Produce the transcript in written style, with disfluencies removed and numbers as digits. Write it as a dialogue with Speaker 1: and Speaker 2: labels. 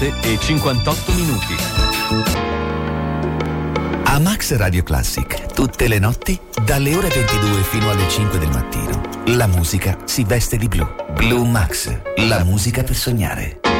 Speaker 1: e 58 minuti.
Speaker 2: A Max Radio Classic, tutte le notti, dalle ore 22 fino alle 5 del mattino, la musica si veste di blu. Blue Max, la musica per sognare.